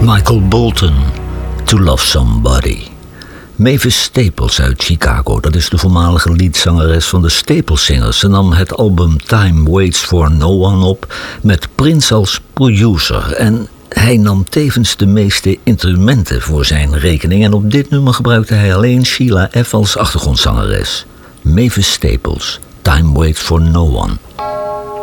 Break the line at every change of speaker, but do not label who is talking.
Michael Bolton, To Love Somebody. Mavis Staples uit Chicago, dat is de voormalige leadzangeres van de Staples Singers. Ze nam het album Time Waits for No One op met Prince als producer. En hij nam tevens de meeste instrumenten voor zijn rekening. En op dit nummer gebruikte hij alleen Sheila F. als achtergrondzangeres. Mavis Staples, Time Waits for No One.